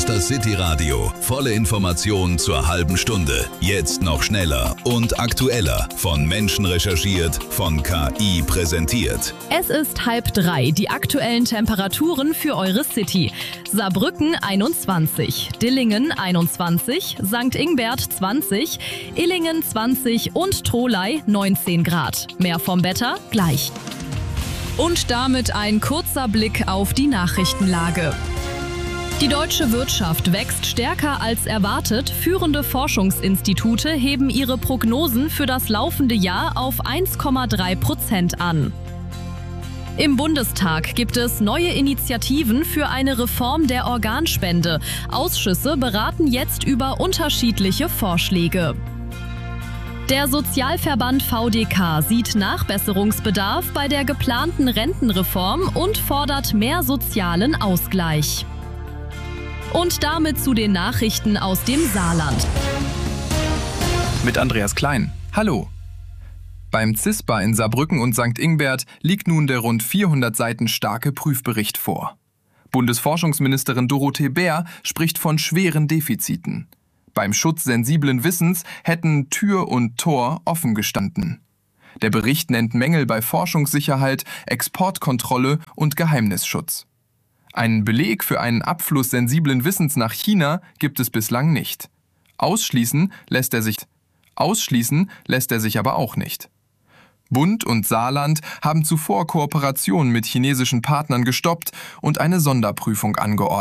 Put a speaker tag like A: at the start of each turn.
A: Münster City Radio. Volle Information zur halben Stunde. Jetzt noch schneller und aktueller. Von Menschen recherchiert, von KI präsentiert.
B: Es ist 2:30. Die aktuellen Temperaturen für eure City. Saarbrücken 21, Dillingen 21, St. Ingbert 20, Illingen 20 und Tholey 19 Grad. Mehr vom Wetter gleich. Und damit ein kurzer Blick auf die Nachrichtenlage. Die deutsche Wirtschaft wächst stärker als erwartet. Führende Forschungsinstitute heben ihre Prognosen für das laufende Jahr auf 1,3% an. Im Bundestag gibt es neue Initiativen für eine Reform der Organspende. Ausschüsse beraten jetzt über unterschiedliche Vorschläge. Der Sozialverband VDK sieht Nachbesserungsbedarf bei der geplanten Rentenreform und fordert mehr sozialen Ausgleich. Und damit zu den Nachrichten aus dem Saarland.
C: Mit Andreas Klein. Hallo. Beim CISPA in Saarbrücken und St. Ingbert liegt nun der rund 400 Seiten starke Prüfbericht vor. Bundesforschungsministerin Dorothee Bär spricht von schweren Defiziten. Beim Schutz sensiblen Wissens hätten Tür und Tor offen gestanden. Der Bericht nennt Mängel bei Forschungssicherheit, Exportkontrolle und Geheimnisschutz. Einen Beleg für einen Abfluss sensiblen Wissens nach China gibt es bislang nicht. Ausschließen lässt er sich aber auch nicht. Bund und Saarland haben zuvor Kooperationen mit chinesischen Partnern gestoppt und eine Sonderprüfung angeordnet.